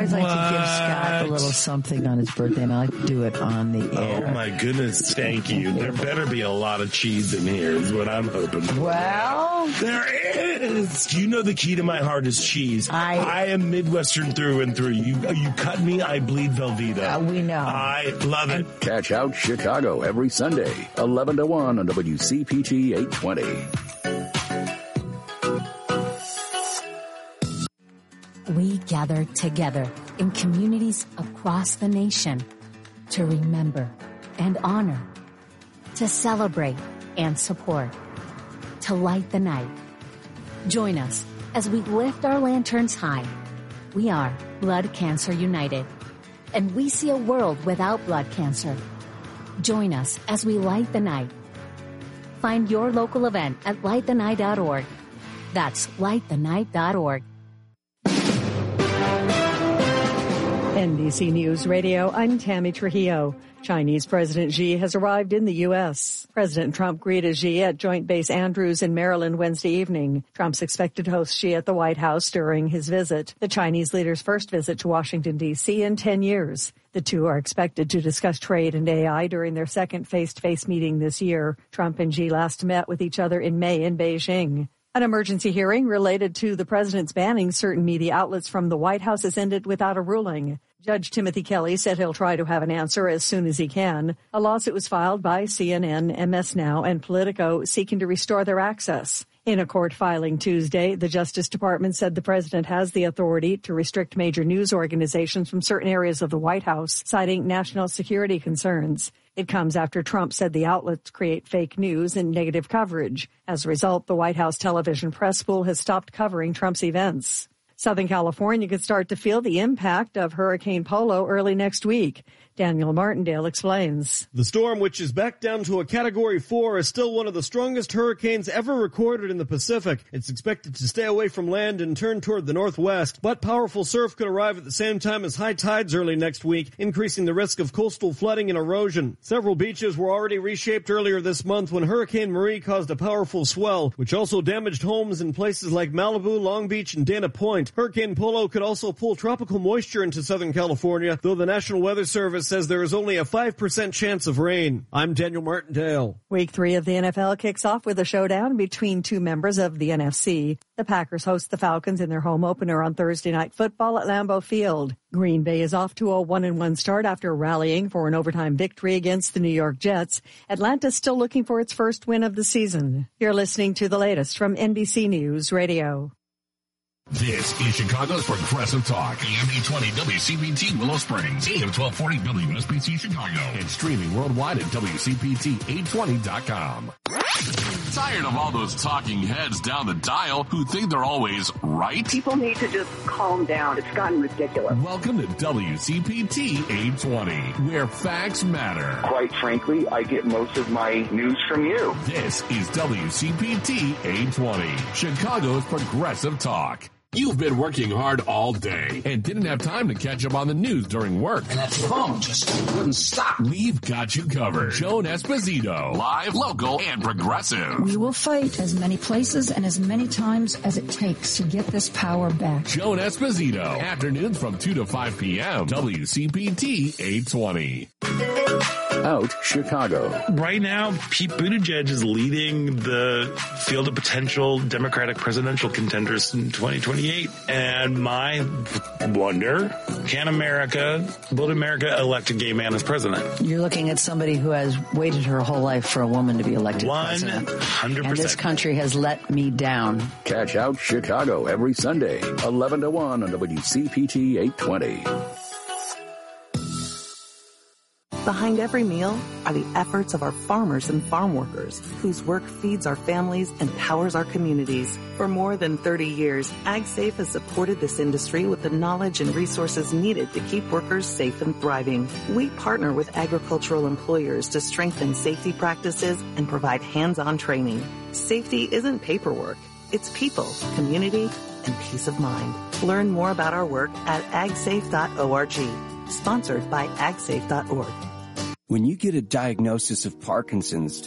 always like to give Scott a little something on his birthday, and I like to do it on the air. Oh, my goodness. Thank you. There better be a lot of cheese in here is what I'm hoping for. Well, there is. Do you know the key to my heart is cheese? I am Midwestern through and through. You cut me, I bleed Velveeta. We know. I love it. Catch Out Chicago every Sunday, 11 to 1 on WCPT 820. We gather together in communities across the nation to remember and honor, to celebrate and support, to light the night. Join us as we lift our lanterns high. We are Blood Cancer United, and we see a world without blood cancer. Join us as we light the night. Find your local event at lightthenight.org. That's lightthenight.org. NBC News Radio, I'm Tammy Trujillo. Chinese President Xi has arrived in the U.S. President Trump greeted Xi at Joint Base Andrews in Maryland Wednesday evening. Trump's expected to host Xi at the White House during his visit, the Chinese leader's first visit to Washington, D.C. in 10 years. The two are expected to discuss trade and AI during their second face-to-face meeting this year. Trump and Xi last met with each other in May in Beijing. An emergency hearing related to the president's banning certain media outlets from the White House has ended without a ruling. Judge Timothy Kelly said he'll try to have an answer as soon as he can. A lawsuit was filed by CNN, MS Now, and Politico seeking to restore their access. In a court filing Tuesday, the Justice Department said the president has the authority to restrict major news organizations from certain areas of the White House, citing national security concerns. It comes after Trump said the outlets create fake news and negative coverage. As a result, the White House television press pool has stopped covering Trump's events. Southern California could start to feel the impact of Hurricane Polo early next week. Daniel Martindale explains. The storm, which is back down to a Category 4, is still one of the strongest hurricanes ever recorded in the Pacific. It's expected to stay away from land and turn toward the northwest, but powerful surf could arrive at the same time as high tides early next week, increasing the risk of coastal flooding and erosion. Several beaches were already reshaped earlier this month when Hurricane Marie caused a powerful swell, which also damaged homes in places like Malibu, Long Beach, and Dana Point. Hurricane Polo could also pull tropical moisture into Southern California, though the National Weather Service says there is only a 5% chance of rain. I'm Daniel Martindale. Week 3 of the NFL kicks off with a showdown between two members of the NFC. The Packers host the Falcons in their home opener on Thursday Night Football at Lambeau Field. Green Bay is off to a 1-1 start after rallying for an overtime victory against the New York Jets. Atlanta's still looking for its first win of the season. You're listening to the latest from NBC News Radio. This is Chicago's Progressive Talk. AM 820 WCPT Willow Springs. AM 1240 WSBT Chicago. And streaming worldwide at WCPT820.com. Tired of all those talking heads down the dial who think they're always right? People need to just calm down. It's gotten ridiculous. Welcome to WCPT 820, where facts matter. Quite frankly, I get most of my news from you. This is WCPT 820, Chicago's Progressive Talk. You've been working hard all day and didn't have time to catch up on the news during work. And that phone just wouldn't stop. We've got you covered. Joan Esposito, live, local, and progressive. We will fight as many places and as many times as it takes to get this power back. Joan Esposito, afternoons from 2 to 5 p.m. WCPT 820. Out Chicago. Right now, Pete Buttigieg is leading the field of potential Democratic presidential contenders in 2028. And my wonder, will America elect a gay man as president? You're looking at somebody who has waited her whole life for a woman to be elected president. 100%. And this country has let me down. Catch Out Chicago every Sunday, 11 to 1 on WCPT 820. Behind every meal are the efforts of our farmers and farm workers, whose work feeds our families and powers our communities. For more than 30 years, AgSafe has supported this industry with the knowledge and resources needed to keep workers safe and thriving. We partner with agricultural employers to strengthen safety practices and provide hands-on training. Safety isn't paperwork. It's people, community, and peace of mind. Learn more about our work at agsafe.org. Sponsored by agsafe.org. When you get a diagnosis of Parkinson's